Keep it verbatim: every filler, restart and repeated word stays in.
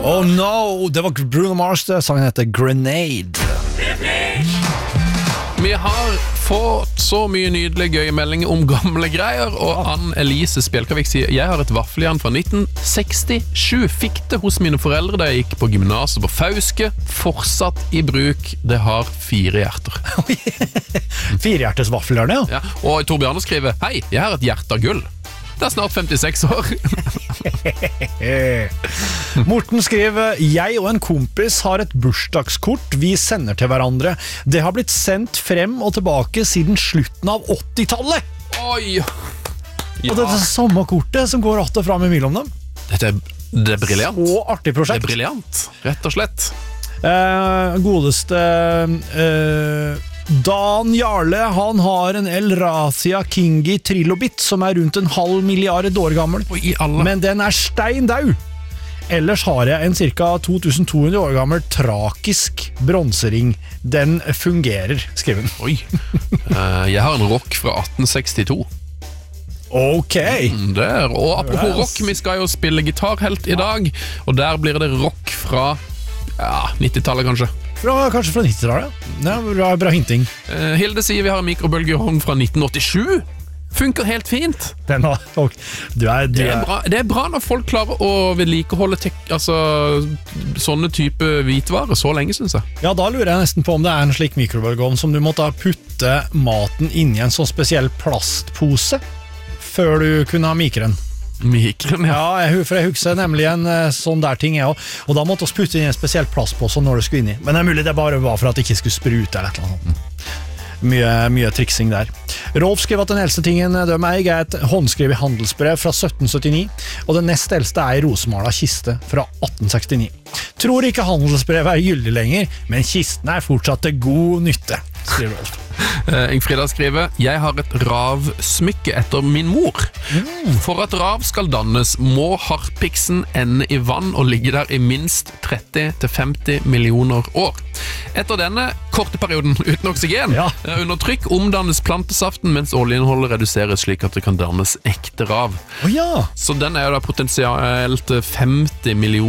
Oh no, det var Bruno Mars, det. Sangen heter Grenade. Vi har fått så mye nydelige gøye meldinger om gamle greier, og Ann-Elise Spjelkavik sier jeg har et vaffeljern fra nitten sekstisju. Fikk det hos mine foreldre da jeg gikk på gymnaset på Fauske. Fortsatt i bruk. Det har fire hjerter. Firehjertes vaffeljern, ja. Ja. Og Tor Bjarne skriver hei, jeg har et hjerte av gull. Det er snart femtiseks år. Morten skriver jeg og en kompis har et bursdagskort vi sender til hverandre. Det har blitt sendt frem og tilbake siden slutten av åttitallet. Oi! Ja. Og det er det samme kortet som går att og fram imellom dem. Dette er, det er briljant. Så artig prosjekt. Det er briljant, rett og slett. Eh, godeste eh, Dan Jarle, han har en El Razia Kingi Trilobit som er rundt en halv milliard år gammel. Oi, alle. Men den er stein dau. Ellers har jeg en cirka to tusen to hundre år gammel trakisk bronsering. Den fungerer, skriver han. Oi. uh, jeg har en rock fra atten sekstito. Ok. Mm, der. Og apropos rock, vi skal jo spille gitarhelt i dag, og der blir det rock fra ja, nittitallet kanskje. Fra, kanskje fra nittitallet. Ja, bra, bra hinting. Uh, Hilde sier vi har en mikrobølgeovn fra nitten åttisju. Funker helt fint. Den har, du er, du det, er bra, det er bra når folk klarer å vedlikeholde tek, altså, sånne type hvitvarer så lenge, synes jeg. Ja, da lurer jeg nesten på om det er en slik mikrobølgeovn som du måtte putte maten inn i en sånn spesiell plastpose før du kunne ha mikren. Mikren, ja. Ja, jeg, for jeg husker nemlig en sånn der ting jeg også. Og da måtte vi putte inn en spesiell plastpose når det skulle inn i. Men det er mulig det bare var for at det ikke skulle sprute eller et eller annet. Mye, mye triksing der. Rolf skrev at den eldste tingen de eier er et håndskrevet handelsbrev fra sytten syttini, og den nest eldste er en rosemala kiste fra atten sekstini. Tror ikke handelsbrevet er gyldig lenger, men kisten er fortsatt til god nytte, skriver Rolf. Uh, Ingfrida skriver jeg har et ravsmykke etter min mor. Mm. For at rav skal dannes må harpiksen ende i vann og ligge der i minst tretti til femti millioner år. Etter denne korte perioden uten oksygen ja. uh, under trykk omdannes plantesaften mens oljeinnholdet reduseres slik at det kan dannes ekte rav. Oh, ja. Så den er jo da potensielt femti millioner